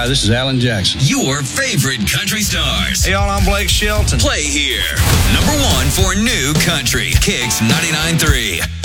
Hi, this is Alan Jackson. Your favorite country stars. Hey, y'all, I'm Blake Shelton. Play here. Number 1 for new country. Kicks 99.3.